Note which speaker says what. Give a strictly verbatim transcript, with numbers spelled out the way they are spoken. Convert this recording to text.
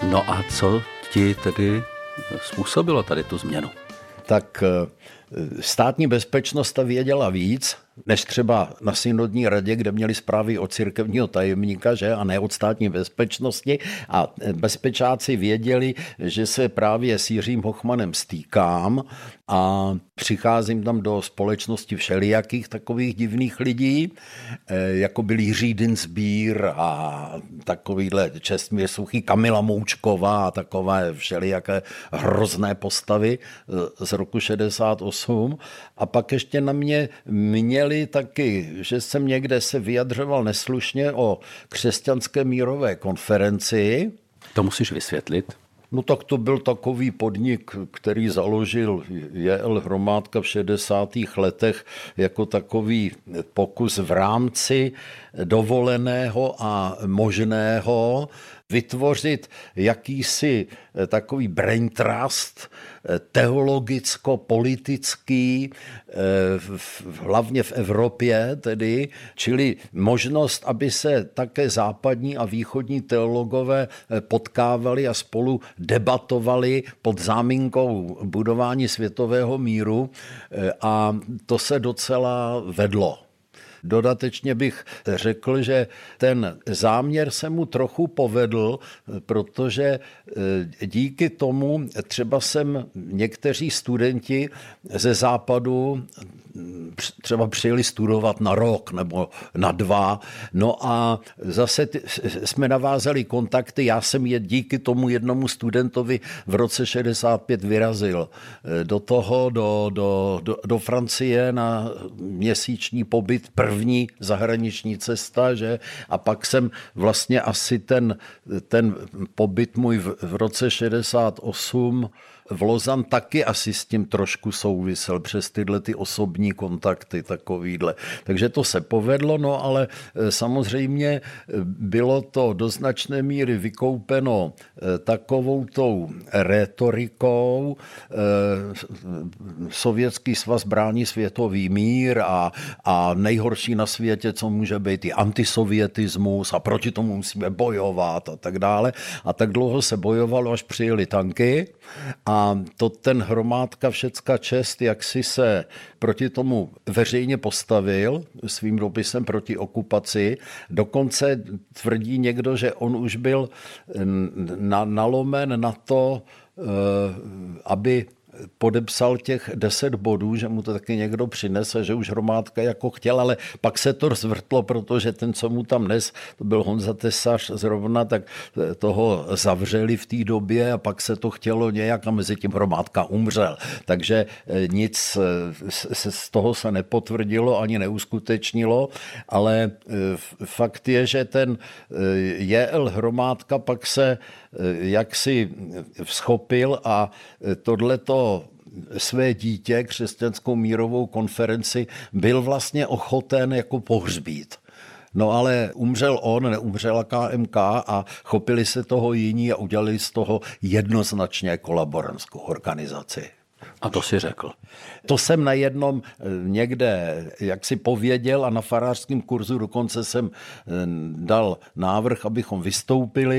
Speaker 1: No a co ti tedy způsobilo tady tu změnu?
Speaker 2: Tak státní bezpečnost ta věděla víc, než třeba na synodní radě, kde měli zprávy od církevního tajemníka, že, a ne od státní bezpečnosti. A bezpečáci věděli, že se právě s Jiřím Hochmanem stýkám a přicházím tam do společnosti všelijakých takových divných lidí, jako byl Jiří Dinsbír a takovýhle Čestmír Suchý, Kamila Moučková a takové všelijaké hrozné postavy z roku šedesát osm. A pak ještě na mě měli taky, že jsem někde se vyjadřoval neslušně o křesťanské mírové konferenci.
Speaker 1: To musíš vysvětlit.
Speaker 2: No tak to byl takový podnik, který založil J L Hromádka v šedesátých letech jako takový pokus v rámci dovoleného a možného vytvořit jakýsi takový brain trust, teologicko-politický, hlavně v Evropě tedy, čili možnost, aby se také západní a východní teologové potkávali a spolu debatovali pod záminkou budování světového míru, a to se docela vedlo. Dodatečně bych řekl, že ten záměr se mu trochu povedl, protože díky tomu třeba jsem někteří studenti ze západu třeba přijeli studovat na rok nebo na dva. No a zase ty, jsme navázali kontakty. Já jsem je díky tomu jednomu studentovi v roce šedesát pět vyrazil do toho, do, do, do, do Francie na měsíční pobyt, první zahraniční cesta, že? A pak jsem vlastně asi ten, ten pobyt můj v, v roce šedesát osm v Lozan taky asi s tím trošku souvisel přes tyhle ty osobní kontakty takovýhle. Takže to se povedlo, no ale samozřejmě bylo to do značné míry vykoupeno takovou tou rétorikou. Sovětský svaz brání světový mír a, a nejhorší na světě, co může být, je antisovietismus a proti tomu musíme bojovat a tak dále. A tak dlouho se bojovalo, až přijeli tanky. A to ten Hromádka všecka čest, jak si se proti tomu veřejně postavil svým dopisem proti okupaci. Dokonce tvrdí někdo, že on už byl na, nalomen na to, aby podepsal těch deset bodů, že mu to taky někdo přinese, že už Hromádka jako chtěl, ale pak se to zvrtlo, protože ten, co mu tam nes, to byl Honza Tesař zrovna, tak toho zavřeli v té době a pak se to chtělo nějak a mezi tím Hromádka umřel. Takže nic z toho se nepotvrdilo ani neuskutečnilo, ale fakt je, že ten J L Hromádka pak se jaksi vzchopil a tohleto své dítě, křesťanskou mírovou konferenci, byl vlastně ochoten jako pohřbít. No ale umřel on, neumřela K M K a chopili se toho jiní a udělali z toho jednoznačně kolaborantskou organizaci.
Speaker 1: A to si řekl.
Speaker 2: To jsem na jednom někde jak si pověděl a na farářském kurzu dokonce jsem dal návrh, abychom vystoupili.